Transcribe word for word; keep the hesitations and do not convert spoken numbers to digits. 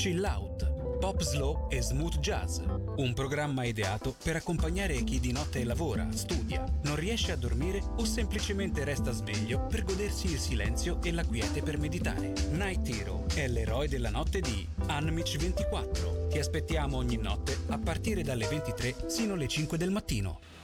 Chill Out, Pop Slow e Smooth Jazz, un programma ideato per accompagnare chi di notte lavora, studia, non riesce a dormire o semplicemente resta sveglio per godersi il silenzio e la quiete per meditare. Night Hero è l'eroe della notte di Unmich ventiquattro. Ti aspettiamo ogni notte a partire dalle ventitré sino alle cinque del mattino.